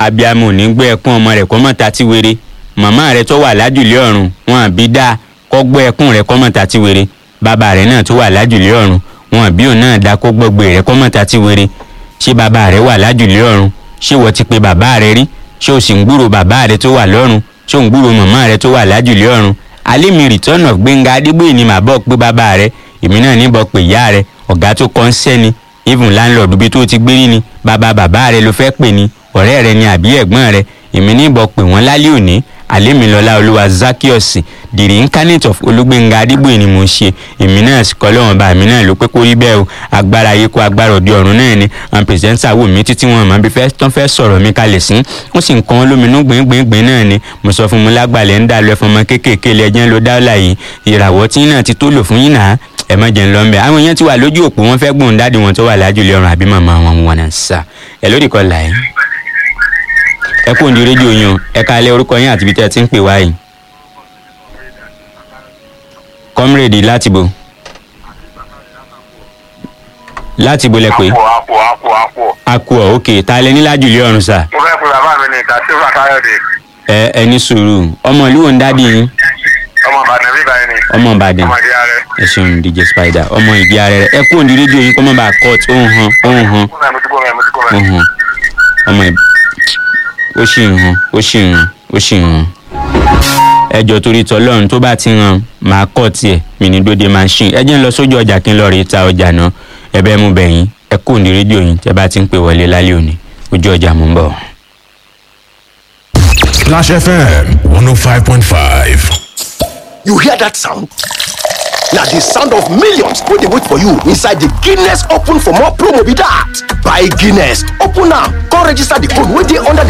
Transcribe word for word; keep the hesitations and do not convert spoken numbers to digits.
abiyamọ ò ní gbọ́ ẹkún ọmọ rẹ̀ kó mọ̀ tàtí wéré màmá rẹ̀ tó wà lájùlé ọ̀run wọn àbí dáa kó gbọ́ ẹkún rẹ̀ kó mọ̀ tàtí wéré bàbá rẹ̀ náà tó wà lájùlé ọ̀run wọn àbí òun náà dáa kó gbọ́gbé rẹ̀ kó mọ̀ tàtí wéré ṣé bàbá rẹ̀ wà lájùlé ọ̀run ṣé wọ́n ti pe bàbá rẹ̀ rí ṣé o sì ń gbúrò bàbá rẹ̀ tó wà lọ́run ṣé o ń gbúrò màmá rẹ̀ tó wà lájùlé ọ̀run alẹ́ mi return of Gbẹ́ngà Adébóyè ni màá bọ̀ pé bàbá rẹ̀ èmi náà níbọ̀ pé ìyá rẹ̀ ọ̀gá tó kọ́ ń sẹ́ni even landlord bí tó ti gbérí ni bàbá bàbá rẹ̀ ló fẹ́ pè ní ọ̀rẹ́ rẹ̀ ni àbí ẹ̀gbọ́n rẹ̀ èmi níbọ̀ pé wọ́n lálẹ́ òní Àlémilọ́lá Olúwa Zaccheaus the reincarnate of Olúgbéngà Adébóyè ni mo ń ṣe èmi náà sì kọ́ lọ́wọ́n bá mi náà ló pé kó rí bẹ́ẹ̀ o agbára ayé kó agbára òde ọ̀run náà ni àwọn pèsèǹsà wò mí títí wọn máa bí fẹ́ tán fẹ́ sọ̀rọ̀ mi kalẹ̀ sí wọ́n sì ń kọ́ wọn lóminú gbìngbìngbìn náà ni mo sọ fún mi lágbàlẹ̀ ń dà lọ ẹ̀fọn ọmọ kéékèèké lẹ́jẹ́ ló dáwọ́lá yìí ìràwọ̀ tí náà ti tó lò fún yín náà ẹ má jẹ́ ń lọ ń bẹ̀ àwọn èèyàn ti wà lójú òpó wọn fẹ́ gbóhùn dáàdì wọn tó wà lájùlé ọ̀run àbí màmá wọn wọn náà sà ẹ lórí kọ́ là yín ẹ kú òǹdí rédíò yín o ẹ ká lẹ orúkọ yín àti ibi tẹ́ ẹ ti ń pè wá yìí. comrade láti bo láti bo lẹ pé. àpò àpò àpò àpò. àpò ọ ok ta lẹ ní lájùlé ọ̀run sà. mo fẹ́ pe bàbá mi ní Kàsífà Káyọ̀dé. ẹ ẹ ní sùúrù ọmọ ìlú wo ń dádì yín. ọmọ Ìbàdàn bíbá yín ni. ọmọ Ìbàdàn ọmọ ìdí ààrẹ. ẹ ṣeun D J Spider ọmọ ìdí ààrẹ rẹ ẹ kú òǹdí rédíò yín kọ́ mọ́ bá court ó ń han ó ń han mo ti kó mẹ́ mo ti kó ó mẹ́. ń han ọmọ ì ó sì ń han ó sì ń han ó sì ń han ẹjọ́ torí tọlọ́run tó bá ti hàn máa kọ́ tiẹ̀ mi ní dóde machine ẹ jẹ́ ń lọ sójú ọjà kí n lọ rí ta ọjà náà ẹ bẹ́ẹ̀ mú bẹ̀yìn ẹ kú ní rédíò yín tẹ́ bá ti ń pè wọlé lálẹ́ òní ojú ọjà mú ń bọ̀. Splash F M one oh five point five. You hear that sound? Now the sound of millions wey dey wait for you inside the Guinness Open for More promo be that. Buy Guinness, open am, come register the code wey dey under the